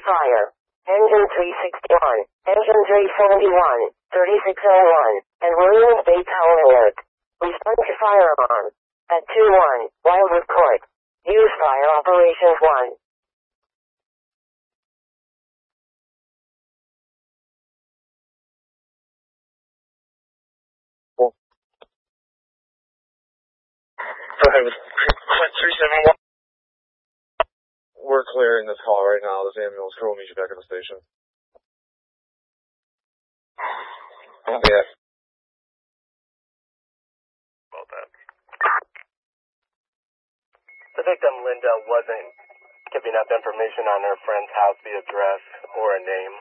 fire. Engine 361, Engine 371, 3601, and Williams Bay Power Alert. Respond to fire alarm. At 2-1, Wildwood Court. Use fire operations 1. Go ahead with 371. We're clearing this call right now. This ambulance crew will meet you back at the station. Yeah. About that. The victim, Linda, wasn't giving up information on her friend's house, the address, or a name.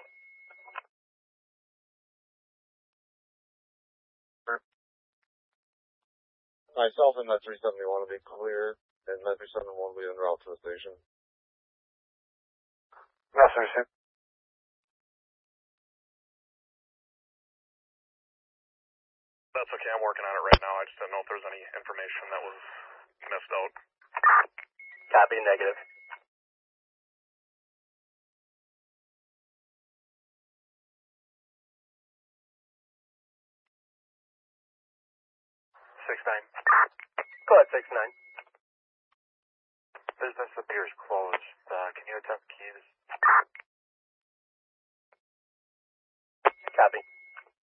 Myself and Med 371 will be clear, and Med 371 will be en route to the station. Yes, sir. That's okay, I'm working on it right now. I just didn't know if there's any information that was missed out. Copy, negative. Go ahead, 6-9. Business appears closed. Can you attempt keys? Copy.